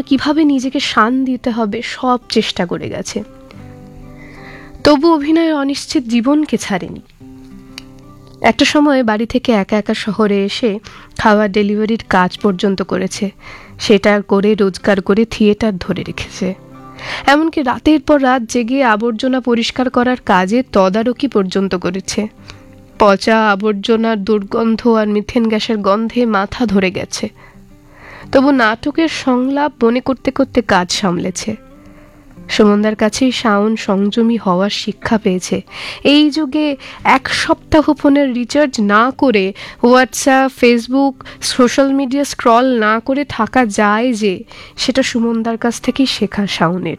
কিভাবে নিজেকে শান দিতে হবে সব চেষ্টা করে গেছে। তবু অভিনয়ের অনিশ্চিত জীবনকে ছাড়েনি। একটা সময় বাড়ি থেকে একা একা শহরে এসে খাবার ডেলিভারির কাজ পর্যন্ত করেছে। সেটা করে রোজগার করে থিয়েটার ধরে রেখেছে। এমনকি রাতের পর রাত জেগে আবর্জনা পরিষ্কার করার কাজে তদারকি পর্যন্ত করেছে। পচা আবর্জনার দুর্গন্ধ আর মিথেন গ্যাসের গন্ধে মাথা ধরে গেছে। তবু নাটকের সংলাপ মনে করতে করতে কাজ সামলেছে। সুমনদার কাছেই শাওন সংযমী হওয়ার শিক্ষা পেয়েছে। এই যুগে এক সপ্তাহ ফোনের রিচার্জ না করে, WhatsApp, Facebook, social media scroll না করে থাকা যায় যে, সেটা সুমনদার কাছ থেকেই শেখা শাওনের।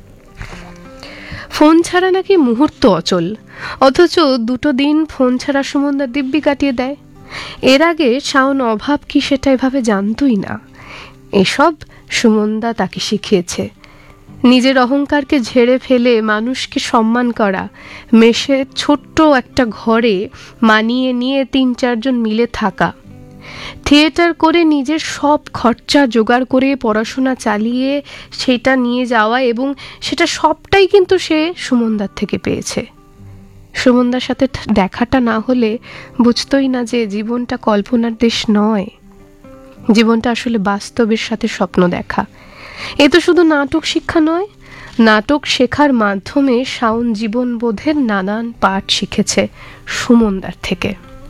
ফোন ছাড়া নাকি মুহূর্ত অচল, অথচ 2 দিন ফোন ছাড়া সুমনদা দিব্যি কাটিয়ে দেয়। এর আগে শাওন অভাব কি সেটা এভাবে জানতই না। এসব সুমনদা তাকে শিখিয়েছে। নিজের অহংকারকে ঝেড়ে ফেলে মানুষকে সম্মান করা, মেশে ছোট্ট একটা ঘরে মানিয়ে নিয়ে 3-4 জন মিলে থাকা, থিয়েটার করে নিজের সব খরচা জোগাড় করে পড়াশোনা চালিয়ে সেটা নিয়ে যাওয়া, এবং সেটা সবটাই কিন্তু সে সুমনদার থেকে পেয়েছে। সুমনদার সাথে দেখাটা না হলে বুঝতোই না যে জীবনটা কল্পনার দেশ নয়, জীবনটা আসলে বাস্তবের সাথে স্বপ্ন দেখা। এ তো শুধু নাটক শিক্ষা নয়, নাটক শেখার মাধ্যমে শাওন জীবনবোধের নানান পাঠ শিখেছে সুমনদার থেকে।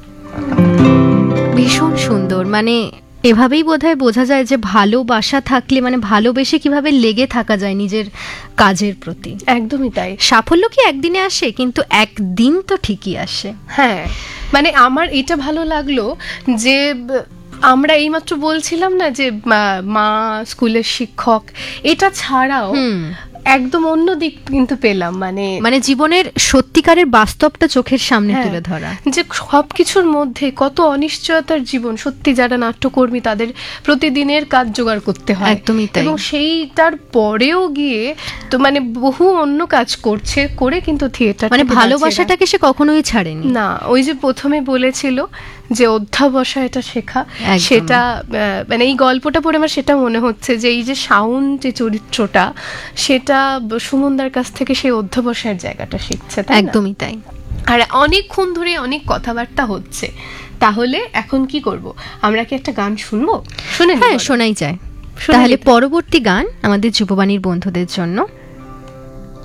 ভীষণ সুন্দর। মানে এভাবেই বোধহয় বোঝা যায় যে ভালোবাসা থাকলে, মানে ভালোবেসে কিভাবে লেগে থাকা যায় নিজের কাজের প্রতি। একদমই তাই। সাফল্য কি একদিনে আসে, কিন্তু একদিন তো ঠিকই আসে। হ্যাঁ, মানে আমার এটা ভালো লাগলো যে আমরা এইমাত্র বলছিলাম না যে মা স্কুলের শিক্ষক, এটা ছাড়াও একদম অন্য দিক কিন্তু পেলাম। মানে জীবনের সত্যিকারের বাস্তবটা চোখের সামনে তুলে ধরা, যে সবকিছুর মধ্যে কত অনিশ্চয়তার জীবন। সত্যি যারা নাট্যকর্মী তাদের প্রতিদিনের কাজ জোগাড় করতে হয়, একদমই তাই। এবং সেইটার পরেও গিয়ে তো মানে বহু অন্য কাজ করে কিন্তু থিয়েটার, মানে ভালোবাসাটাকে সে কখনোই ছাড়েনি। না, ওই যে প্রথমে বলেছিল যে অধ্যাবসা এটা শেখা, সেটা মানে এই গল্পটা পড়ে আমার সেটা মনে হচ্ছে যে এই যে শাওন যে চরিত্রটা, সেটা সুমনদার কাছ থেকে সেই অধ্যাবসায়ের জায়গাটা শিখছে। একদমই তাই। আর অনেকক্ষণ ধরে অনেক কথাবার্তা হচ্ছে। তাহলে এখন কি করব, আমরা কি একটা গান শুনবো? হ্যাঁ, শোনাই যায়। তাহলে পরবর্তী গান আমাদের যুববাণীর বন্ধুদের জন্য